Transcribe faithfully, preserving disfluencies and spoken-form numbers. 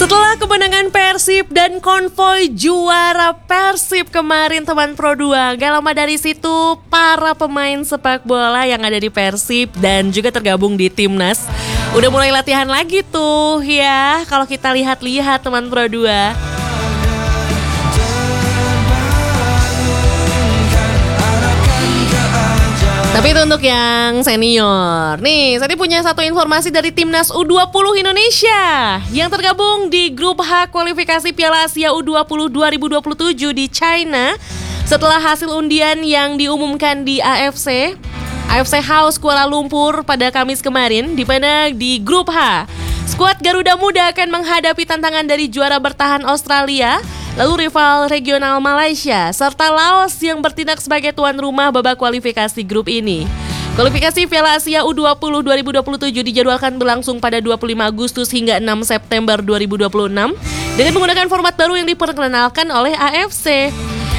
Setelah kemenangan Persib dan konvoi juara Persib kemarin teman Pro dua, gak lama dari situ para pemain sepak bola yang ada di Persib dan juga tergabung di Timnas udah mulai latihan lagi tuh ya. Kalau kita lihat-lihat teman Pro dua. Tapi itu untuk yang senior. Nih, saya punya satu informasi dari Timnas U dua puluh Indonesia yang tergabung di grup H kualifikasi Piala Asia U dua puluh dua ribu dua puluh tujuh di China. Setelah hasil undian yang diumumkan di A F C A F C House Kuala Lumpur pada Kamis kemarin, di mana di grup H, skuad Garuda Muda akan menghadapi tantangan dari juara bertahan Australia, lalu rival regional Malaysia, serta Laos yang bertindak sebagai tuan rumah babak kualifikasi grup ini. Kualifikasi Piala Asia U dua puluh dua ribu dua puluh tujuh dijadwalkan berlangsung pada dua puluh lima Agustus hingga enam September dua ribu dua puluh enam dengan menggunakan format baru yang diperkenalkan oleh A F C.